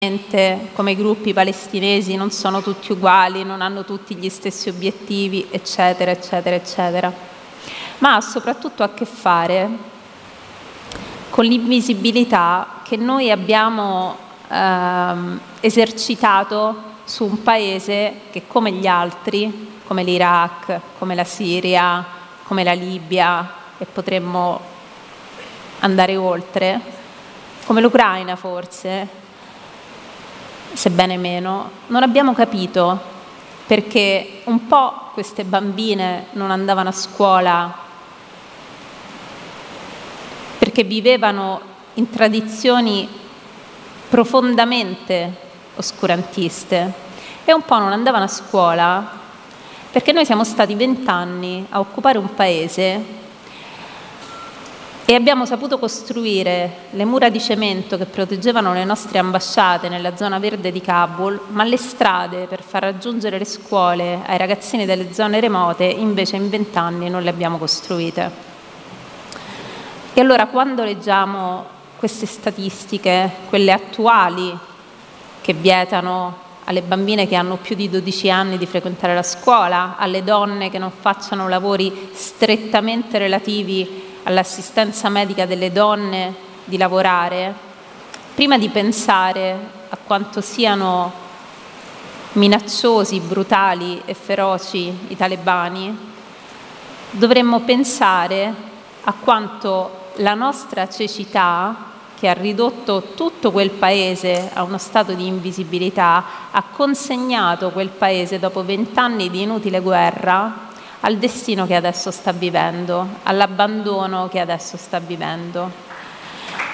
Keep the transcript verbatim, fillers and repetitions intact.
come i gruppi palestinesi non sono tutti uguali, non hanno tutti gli stessi obiettivi, eccetera, eccetera, eccetera. Ma ha soprattutto a che fare con l'invisibilità che noi abbiamo ehm, esercitato su un paese che, come gli altri, come l'Iraq, come la Siria, come la Libia, e potremmo andare oltre, come l'Ucraina forse, sebbene meno, non abbiamo capito perché un po' queste bambine non andavano a scuola perché vivevano in tradizioni profondamente oscurantiste e un po' non andavano a scuola perché noi siamo stati vent'anni a occupare un paese e abbiamo saputo costruire le mura di cemento che proteggevano le nostre ambasciate nella zona verde di Kabul, ma le strade per far raggiungere le scuole ai ragazzini delle zone remote invece in vent'anni non le abbiamo costruite. E allora quando leggiamo queste statistiche, quelle attuali, che vietano alle bambine che hanno più di dodici anni di frequentare la scuola, alle donne che non facciano lavori strettamente relativi all'assistenza medica delle donne di lavorare, prima di pensare a quanto siano minacciosi, brutali e feroci i talebani, dovremmo pensare a quanto la nostra cecità, che ha ridotto tutto quel paese a uno stato di invisibilità, ha consegnato quel paese dopo vent'anni di inutile guerra al destino che adesso sta vivendo, all'abbandono che adesso sta vivendo.